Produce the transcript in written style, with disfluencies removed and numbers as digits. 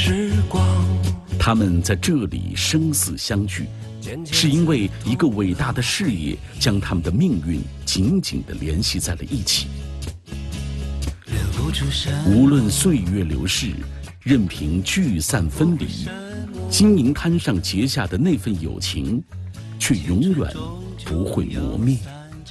时光。 他们在这里生死相聚，是因为一个伟大的事业将他们的命运紧紧地联系在了一起。无论岁月流逝，任凭聚散分离，金银滩上结下的那份友情，却永远不会磨灭。